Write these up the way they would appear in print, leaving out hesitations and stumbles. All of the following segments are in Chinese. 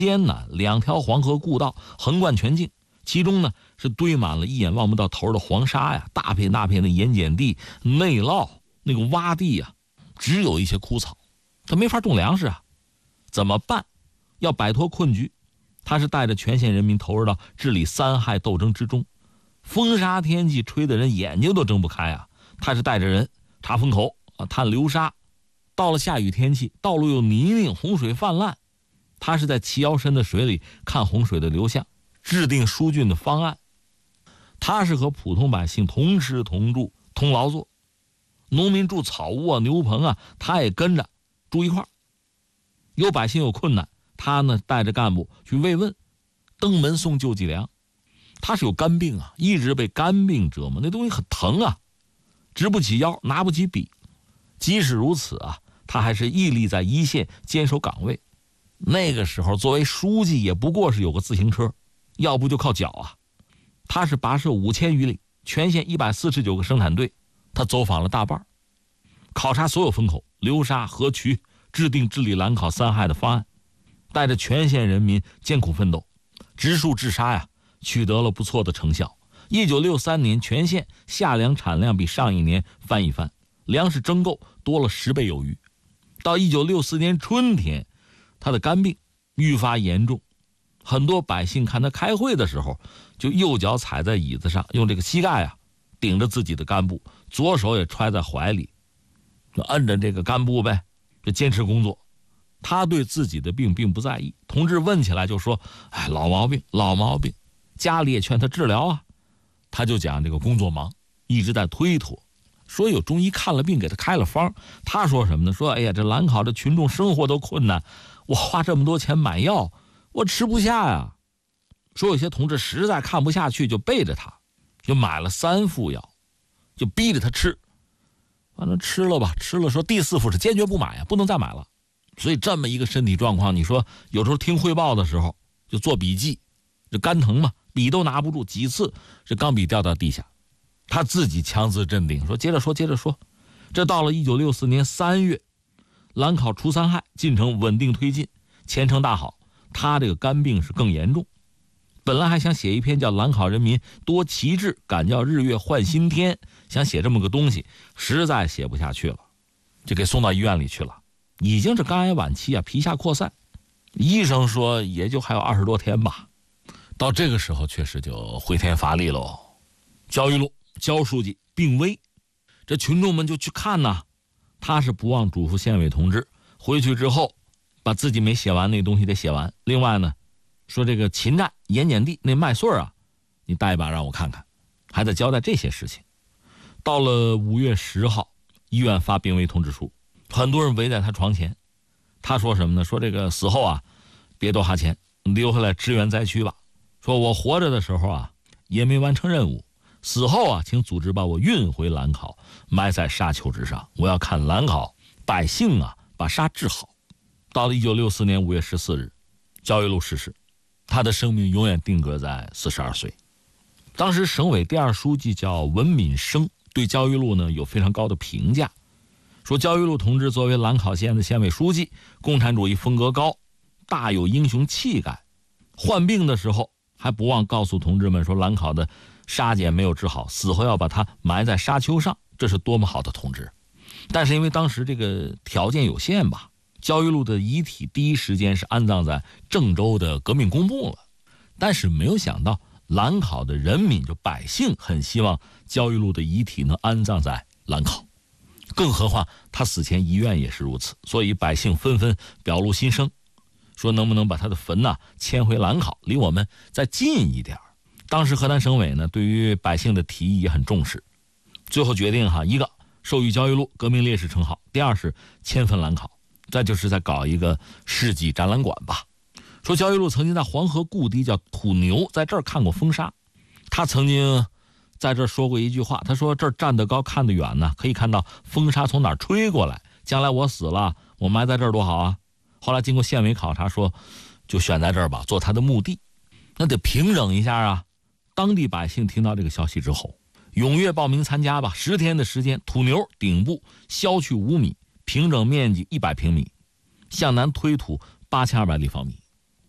艰难，两条黄河故道横贯全境，其中呢是堆满了一眼望不到头的黄沙呀，大片大片的盐碱地、内涝那个洼地呀，只有一些枯草，他没法种粮食啊。怎么办？要摆脱困局，他是带着全县人民投入到治理三害斗争之中。风沙天气吹得人眼睛都睁不开啊！他是带着人查风口啊，探流沙。到了下雨天气，道路又泥泞，洪水泛滥，他是在齐腰深的水里看洪水的流向，制定疏浚的方案。他是和普通百姓同吃同住同劳作，农民住草屋啊、牛棚啊，他也跟着住一块儿。有百姓有困难，他呢带着干部去慰问，登门送救济粮。他是有肝病啊，一直被肝病折磨，那东西很疼啊，直不起腰，拿不起笔。即使如此啊，他还是屹立在一线，坚守岗位。那个时候作为书记也不过是有个自行车，要不就靠脚啊。他是跋涉5000余里，全县149个生产队，他走访了大半，考察所有风口、流沙、河渠，制定治理兰考三害的方案，带着全县人民艰苦奋斗，植树治沙呀，取得了不错的成效。1963年全县夏粮产量比上一年翻一番，粮食征购多了10倍有余。到1964年春天，他的肝病愈发严重，很多百姓看他开会的时候，就右脚踩在椅子上，用这个膝盖啊顶着自己的干部，左手也揣在怀里，就摁着这个干部呗，就坚持工作。他对自己的病并不在意，同志问起来就说：“哎，老毛病，老毛病。”家里也劝他治疗啊，他就讲这个工作忙，一直在推脱。说有中医看了病给他开了方，他说什么呢？说哎呀，这兰考这群众生活都困难，我花这么多钱买药，我吃不下呀。说有些同志实在看不下去，就背着他，就买了3副药，就逼着他吃。反正吃了吧，吃了说第4副是坚决不买啊，不能再买了。所以这么一个身体状况，你说有时候听汇报的时候就做笔记，这肝疼嘛，笔都拿不住，几次这钢笔掉到地下。他自己强自镇定，说接着说接着说。这到了1964年3月，兰考除三害进程稳定推进，前程大好。他这个肝病是更严重，本来还想写一篇叫《兰考人民多奇志，敢叫日月换新天》，想写这么个东西，实在写不下去了，就给送到医院里去了。已经是肝癌晚期啊，皮下扩散，医生说也就还有20多天吧。到这个时候确实就回天乏力喽。焦裕禄焦书记病危，这群众们就去看呐。他是不忘嘱咐县委同志，回去之后把自己没写完那东西得写完。另外呢，说这个秦寨盐碱地那麦穗啊，你带一把让我看看，还得交代这些事情。到了5月10号，医院发病危通知书，很多人围在他床前。他说什么呢？说这个死后啊，别多花钱，留下来支援灾区吧。说我活着的时候啊，也没完成任务，死后啊，请组织把我运回兰考，埋在沙丘之上。我要看兰考百姓啊把沙治好。到了1964年5月14日，焦裕禄逝世，他的生命永远定格在42岁。当时省委第2书记叫文敏生，对焦裕禄呢有非常高的评价，说焦裕禄同志作为兰考县的县委书记，共产主义风格高，大有英雄气概。患病的时候还不忘告诉同志们说，兰考的沙碱没有治好，死后要把它埋在沙丘上，这是多么好的同志。但是因为当时这个条件有限吧，焦裕禄的遗体第一时间是安葬在郑州的革命公墓了。但是没有想到兰考的人民就百姓很希望焦裕禄的遗体能安葬在兰考，更何况他死前遗愿也是如此，所以百姓纷纷表露心声，说能不能把他的坟呢迁回兰考，离我们再近一点。当时河南省委呢对于百姓的提议也很重视，最后决定一个授予焦裕禄革命烈士称号，第2是迁坟兰考，再就是再搞一个世纪展览馆吧。说焦裕禄曾经在黄河故地叫土牛，在这儿看过风沙。他曾经在这儿说过一句话，他说这儿站得高看得远呢，可以看到风沙从哪儿吹过来，将来我死了我埋在这儿多好啊。后来经过县委考察说，就选在这儿吧，做他的墓地。那得平整一下啊。当地百姓听到这个消息之后，踊跃报名参加吧。10天的时间，土牛顶部削去5米，平整面积100平米，向南推土8200立方米。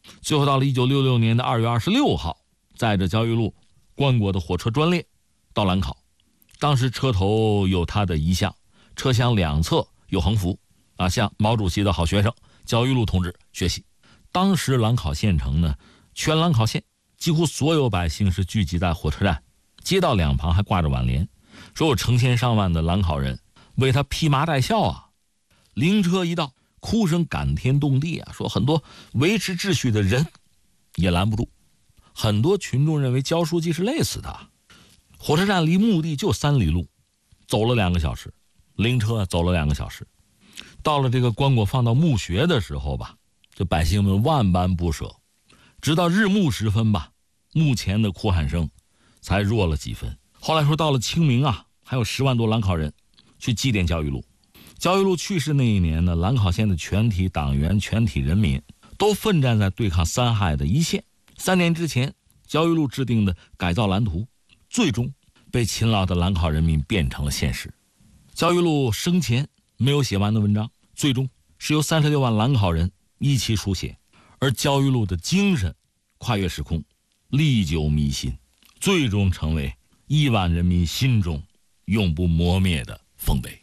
最后到了1966年的2月26号，载着焦裕禄棺椁的火车专列到兰考。当时车头有他的遗像，车厢两侧有横幅向毛主席的好学生焦裕禄同志学习。当时兰考县城呢，全兰考县几乎所有百姓是聚集在火车站，街道两旁还挂着挽联，说有成千上万的兰考人为他披麻戴孝啊。灵车一到，哭声感天动地啊，说很多维持秩序的人也拦不住。很多群众认为焦书记是累死的。火车站离墓地就3里路，走了2个小时，灵车走了2个小时。到了这个棺椁放到墓穴的时候吧，这百姓们万般不舍，直到日暮时分吧，墓前的哭喊声才弱了几分。后来说到了清明还有10万多兰考人去祭奠焦裕禄。焦裕禄去世那一年呢，兰考县的全体党员、全体人民都奋战在对抗3害的一线。3年之前，焦裕禄制定的改造蓝图，最终被勤劳的兰考人民变成了现实。焦裕禄生前没有写完的文章，最终是由36万兰考人一起书写，而焦裕禄的精神跨越时空，历久弥新，最终成为1万人民心中永不磨灭的丰碑。